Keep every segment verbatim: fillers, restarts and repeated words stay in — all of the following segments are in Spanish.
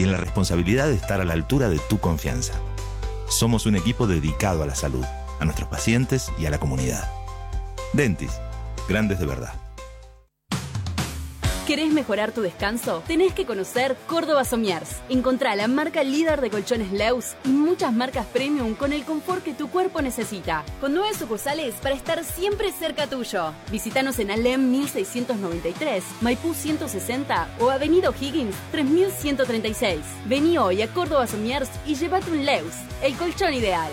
en la responsabilidad de estar a la altura de tu confianza. Somos un equipo dedicado a la salud, a nuestros pacientes y a la comunidad. Dentis, grandes de verdad. ¿Querés mejorar tu descanso? Tenés que conocer Córdoba Somiers. Encontrá la marca líder de colchones Leus y muchas marcas premium con el confort que tu cuerpo necesita. Con nueve sucursales para estar siempre cerca tuyo. Visítanos en Alem mil seiscientos noventa y tres, Maipú ciento sesenta o Avenida O'Higgins tres mil ciento treinta y seis. Vení hoy a Córdoba Somiers y llévate un Leus, el colchón ideal.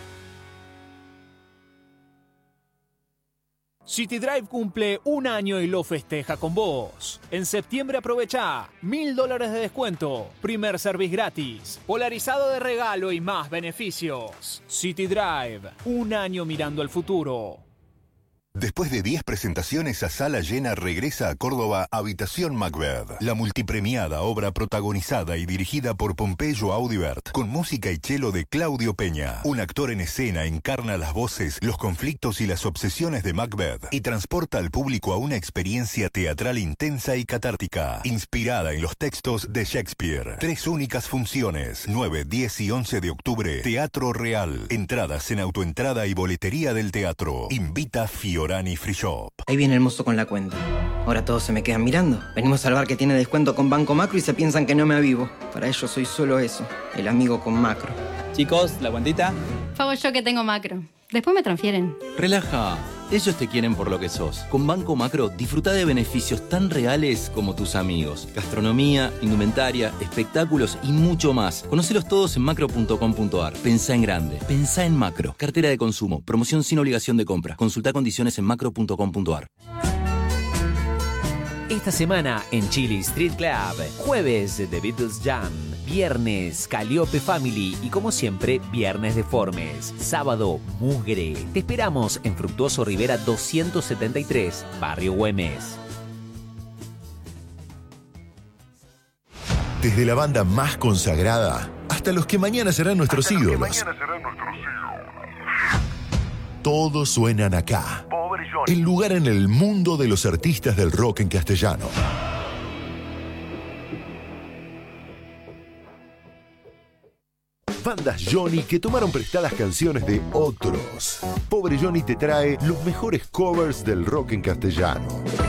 City Drive cumple un año y lo festeja con vos. En septiembre aprovecha mil dólares de descuento, primer service gratis, polarizado de regalo y más beneficios. City Drive, un año mirando al futuro. Después de diez presentaciones a sala llena, regresa a Córdoba Habitación Macbeth, la multipremiada obra protagonizada y dirigida por Pompeyo Audibert, con música y cello de Claudio Peña. Un actor en escena encarna las voces, los conflictos y las obsesiones de Macbeth y transporta al público a una experiencia teatral intensa y catártica, inspirada en los textos de Shakespeare. Tres únicas funciones, nueve, diez y once de octubre, Teatro Real. Entradas en autoentrada y boletería del teatro. Invita Fiorani Free Shop. Ahí viene el mozo con la cuenta. Ahora todos se me quedan mirando. Venimos al bar que tiene descuento con Banco Macro y se piensan que no me avivo. Para ellos soy solo eso, el amigo con Macro. Chicos, ¿la cuentita? Pago yo que tengo Macro. Después me transfieren. Relaja. Ellos te quieren por lo que sos. Con Banco Macro, disfruta de beneficios tan reales como tus amigos. Gastronomía, indumentaria, espectáculos y mucho más. Conocelos todos en macro punto com punto ar. Pensá en grande. Pensá en Macro. Cartera de consumo. Promoción sin obligación de compra. Consulta condiciones en macro punto com punto ar. Esta semana en Chili Street Club, jueves The Beatles Jam, viernes Calliope Family y como siempre, viernes Deformes, sábado Mugre. Te esperamos en Fructuoso Rivera doscientos setenta y tres, Barrio Güemes. Desde la banda más consagrada hasta los que mañana serán nuestros ídolos. Todos suenan acá. El lugar en el mundo de los artistas del rock en castellano. Bandas Johnny que tomaron prestadas canciones de otros. Pobre Johnny te trae los mejores covers del rock en castellano.